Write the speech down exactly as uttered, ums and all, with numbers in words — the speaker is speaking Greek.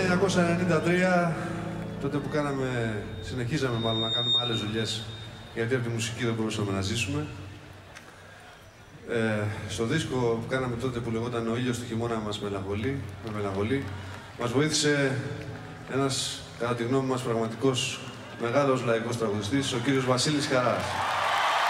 εννιακόσια ενενήντα τρία, τότε που κάναμε, συνεχίζαμε μάλλον να κάνουμε άλλες δουλειές, γιατί από τη μουσική δεν μπορούσαμε να ζήσουμε. Ε, στο δίσκο που κάναμε τότε που λεγόταν «Ο ήλιος του χειμώνα μας μελαγχολεί», με μελαγχολεί, μας βοήθησε ένας, κατά τη γνώμη μας, πραγματικός μεγάλος λαϊκός τραγουδιστής, ο κύριος Βασίλης Χαράς.